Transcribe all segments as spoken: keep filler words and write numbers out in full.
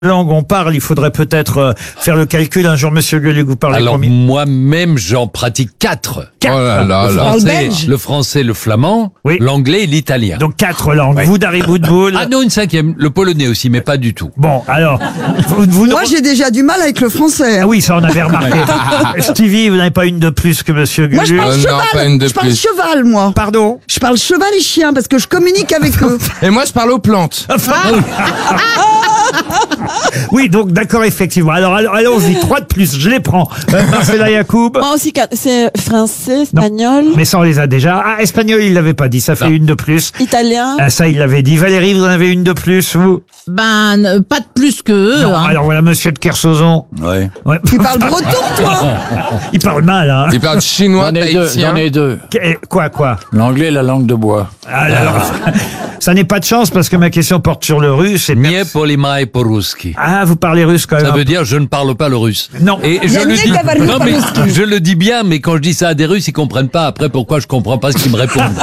langue on parle, il faudrait peut-être euh, faire le calcul. Un jour, Monsieur Gueluc, vous parlez Alors combien? moi-même, j'en pratique quatre. Quatre. Oh là là Le là. français, le français, le flamand, Oui. l'anglais et l'italien. Donc quatre langues. Ouais. Vous, Dari Boudboul. Ah non, une cinquième, le polonais aussi, mais pas du tout. Bon, alors, vous, vous Moi, j'ai déjà du mal avec le français. Ah oui, ça on avait remarqué. Stevie, vous n'avez pas une de plus que Monsieur Moi, je Gueluc? parle Euh, non, cheval. pas une de je parle plus. cheval, moi. Pardon? Je parle cheval et chien parce que je communique avec eux. Et moi, je parle aux plantes. Oui, donc d'accord, effectivement. Alors, allons- allons-y, trois de plus, je les prends. Euh, Marcela Yacoub. Moi aussi, quatre- c'est français, espagnol, Mais ça, on les a déjà. Ah, espagnol, il l'avait pas dit, ça fait Non. une de plus. italien. Ah, ça, il l'avait dit. Valérie, vous en avez une de plus, vous? Ben, euh, pas de plus que eux. Non, hein. alors voilà, Monsieur de Kersauzon. Ouais. Ouais. Tu parles breton, toi. Il parle mal, hein. Il parle chinois, J'en ai deux, tahitien. j'en ai deux. Qu- Quoi, quoi? L'anglais et la langue de bois. Ah, alors, ça n'est pas de chance parce que ma question porte sur le russe. Et Nie polimai po-ruski. ah, vous parlez russe quand même. Ça veut dire je ne parle pas le russe. Non. Et je Yannick le dis. Gavarni Non mais po-ruski. je le dis bien, mais quand je dis ça à des Russes, ils comprennent pas. Après, pourquoi je comprends pas ce qu'ils me répondent?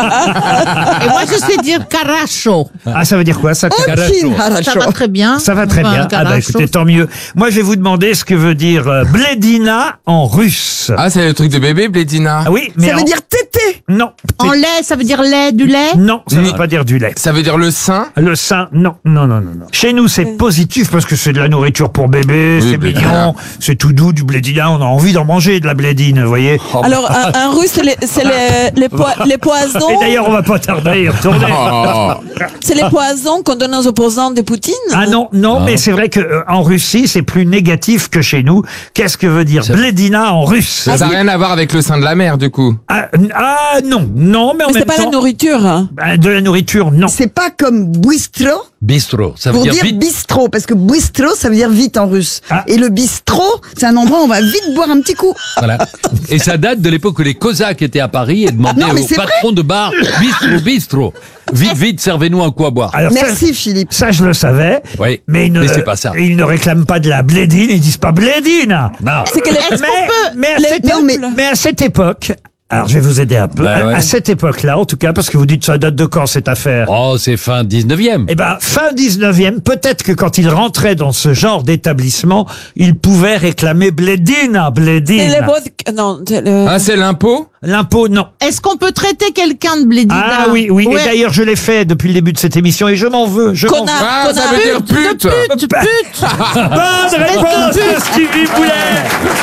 Et moi, je sais dire caracho. Ah, ça veut dire quoi, ça? Aucune Ça haracho. va très bien. Ça va très Enfin, bien. Ah bah caracho. écoutez, tant mieux. Moi, je vais vous demander ce que veut dire euh, blédina en russe. Ah, c'est le truc de bébé, Blédina. Ah oui, mais Ça veut en- dire tété. non. En lait, ça veut dire lait, du lait. Non, ça ne Ni- veut pas dire du lait. Ça veut dire le sein. Le sein, non, non, non, non, non. Chez nous, c'est positif parce que c'est de la nourriture pour bébé, Oui, c'est blédina. mignon, c'est tout doux, du blédina, on a envie d'en manger de la blédine, vous voyez. Alors, un, un russe, c'est les, c'est les, les, poi- les poisons. Et d'ailleurs, on va pas tarder à y retourner. Oh. C'est les poisons qu'on donne aux opposants de Poutine. Ah non, non, mais c'est vrai que euh, en Russie, c'est plus négatif que chez nous. Qu'est-ce que veut dire Ça- blédina en russe? Ça n'a rien à voir avec le sein de la mer, du coup. Ah, n- ah, non, non, mais en Mais c'est même pas temps, la nourriture. Hein. bah, de la nourriture, non. C'est pas comme bistro Bistro, ça veut pour dire dire vite. bistrot parce que bistro ça veut dire vite en russe. Ah. Et le bistrot, c'est un endroit où on va vite boire un petit coup. Voilà. Et ça date de l'époque où les Cosaques étaient à Paris et demandaient Non, mais au c'est patron de bar, bistrot, bistrot. Vite, vite, servez-nous un coup à boire. Alors, ça- Merci Philippe. Ça, je le savais. Oui, Mais ils ne, mais c'est pas ça. ils ne réclament pas de la blédine, ils disent pas blédine. Non. C'est que les, Mais, mais, à les cette, Non, mais- peuples- mais à cette époque, alors je vais vous aider un peu, Bah à, ouais. à cette époque-là, en tout cas, parce que vous dites ça date de quand cette affaire? Oh, c'est fin dix-neuvième. Eh ben, fin dix-neuvième, peut-être que quand il rentrait dans ce genre d'établissement, il pouvait réclamer blédine, c'est blédine. les vodka- non, c'est le- Ah, c'est l'impôt. L'impôt, non. Est-ce qu'on peut traiter quelqu'un de blédina? Ah oui, oui. Ouais. Et d'ailleurs, je l'ai fait depuis le début de cette émission et je m'en veux. Je m'en veux. Connard. Ah, ça veut dire pute. Pute, pute. Bonne réponse de Stevie Boulet.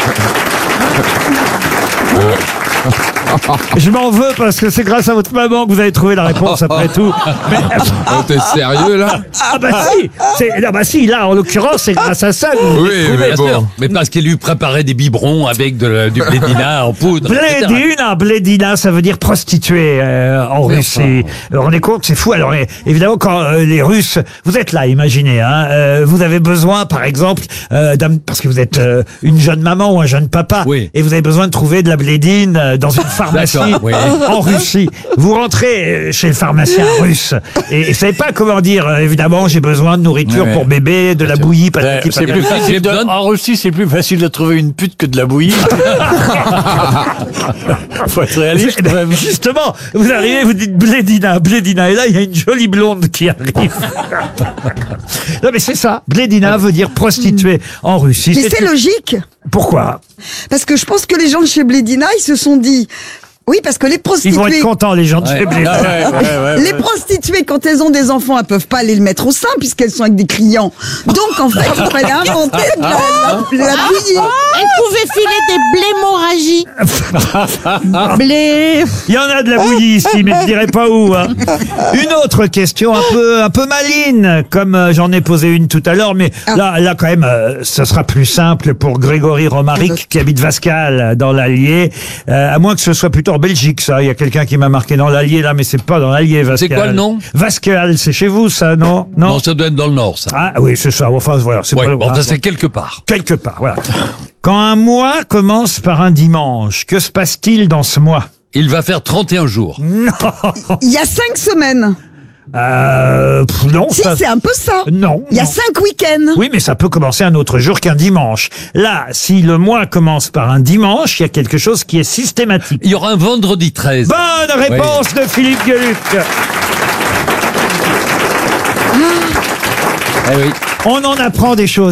Je m'en veux parce que c'est grâce à votre maman que vous avez trouvé la réponse après tout. Mais, Oh, t'es sérieux, là? ah bah si, c'est, ah bah si, là en l'occurrence c'est grâce à ça que vous Oui, trouvez. mais Bien sûr. bon. Mais parce qu'il lui préparait des biberons avec de la- du blédina en poudre. et cetera. Blédina, blédina, ça veut dire prostituée euh, en Russie. Vous vous rendez compte, c'est fou. Alors é- évidemment, quand euh, les Russes, vous êtes là, imaginez, hein, euh, vous avez besoin, par exemple, euh, d'un- parce que vous êtes euh, une jeune maman ou un jeune papa, Oui. et vous avez besoin de trouver de la blédine euh, dans une pharmacie D'accord, oui. en Russie. Vous rentrez euh, chez le pharmacien russe et, et vous savez pas comment dire. euh, évidemment, j'ai besoin de nourriture Ouais. pour bébé, de la bouillie, patati, C'est patata. plus facile de- Donne- en Russie, c'est plus facile de trouver une pute que de la bouillie. Faut être réaliste quand même. Justement, vous arrivez, vous dites blédina, blédina, et là, il y a une jolie blonde qui arrive. Non, mais c'est ça. Blédina veut dire prostituée en Russie. Mais c'est logique Pourquoi? parce que je pense que les gens de chez Blédina, ils se sont dit oui parce que les Ils vont être prostituées contents, les gens de chez Blédina. Ah ouais, ouais, ouais, les ouais. prostituées, quand elles ont des enfants, elles peuvent pas aller le mettre au sein puisqu'elles sont avec des clients. Donc, en fait, il fallait inventer de la, de la bouillie. Elle pouvait filer des blémorragies. Blé. Il y en a de la bouillie ici, mais je dirais pas où. Hein. Une autre question un peu, un peu maline, comme euh, j'en ai posé une tout à l'heure, mais là, là quand même, euh, ce sera plus simple pour Grégory Romaric qui habite Vascal dans l'Allier, euh, à moins que ce soit plutôt en Belgique, ça. Il y a quelqu'un qui m'a marqué dans l'Allier là, mais c'est pas dans l'Allier, Vascal. C'est quoi le nom? Vascal, c'est chez vous, ça, non? Non. Non, ça doit être dans le nord, ça. Ah oui, c'est ça. Enfin, voilà, c'est Ouais, pas bon, loin. ça c'est quelque part. Quelque part, voilà. Quand un mois commence par un dimanche, que se passe-t-il dans ce mois? Il va faire trente et un jours. Non. Il y a cinq semaines. Euh, pff, non. Si, ça- c'est un peu ça. Non. Il y a non. cinq week-ends. Oui, mais ça peut commencer un autre jour qu'un dimanche. Là, si le mois commence par un dimanche, il y a quelque chose qui est systématique. Il y aura un vendredi treize. Bonne réponse de Philippe Gueluc. Eh oui. On en apprend des choses.